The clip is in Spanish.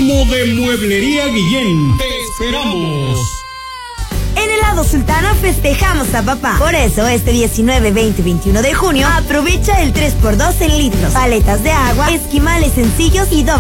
como de Mueblería Guillén. ¡Te esperamos! En Helado Sultana festejamos a papá. Por eso, este 19, 20 y 21 de junio, aprovecha el 3x2 en litros, paletas de agua, esquimales sencillos y doble